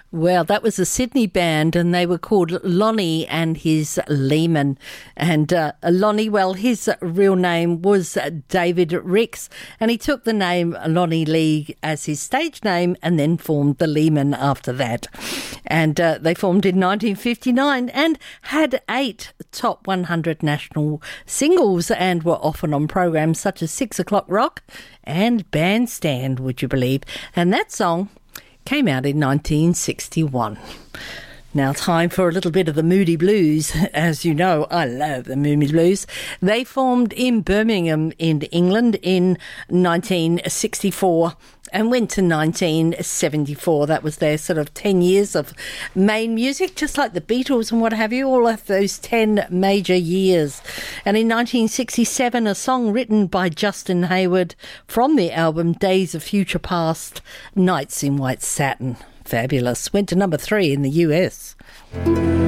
Well, that was a Sydney band and they were called Lonnie and his Lehman. And Lonnie, well, his real name was David Ricks, and he took the name Lonnie Lee as his stage name and then formed the Lehman after that. And they formed in 1959 and had 8 top 100 national singles and were often on programs such as 6 O'Clock Rock and Bandstand, would you believe? And that song came out in 1961. Now, time for a little bit of the Moody Blues. As you know, I love the Moody Blues. They formed in Birmingham in England in 1964 and went to 1974. That was their sort of 10 years of main music, just like the Beatles and what have you, all of those 10 major years. And in 1967, a song written by Justin Hayward from the album Days of Future Past, Nights in White Satin. Fabulous. Went to number 3 in the US.